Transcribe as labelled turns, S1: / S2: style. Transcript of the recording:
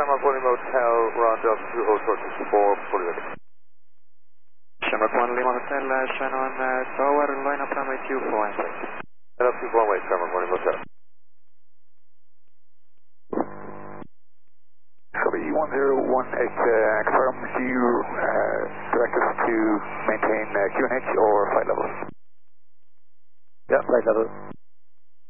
S1: Shamrock 1 Motel, round up 2024, fully ready.
S2: Shamrock 1 Lima Hotel, Shannon Tower, line up runway 24 and wait.
S1: Line up 24 wait, Shamrock 1 Motel.
S3: Copy 1018, confirm you direct us to maintain QNH or flight level?
S1: Yeah, flight level.